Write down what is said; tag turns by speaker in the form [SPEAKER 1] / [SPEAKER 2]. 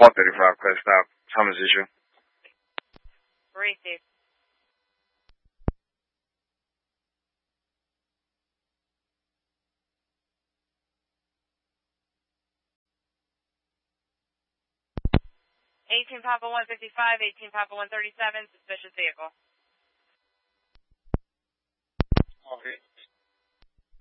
[SPEAKER 1] 135, clear stop. Summons issue.
[SPEAKER 2] Receive. '18 Papa 155, 18 Papa 137, suspicious vehicle.
[SPEAKER 1] Okay.